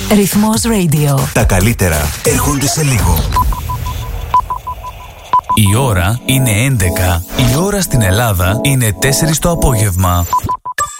Ρυθμός Radio. Τα καλύτερα έρχονται σε λίγο. Η ώρα είναι 11. Η ώρα στην Ελλάδα είναι 4 το απόγευμα.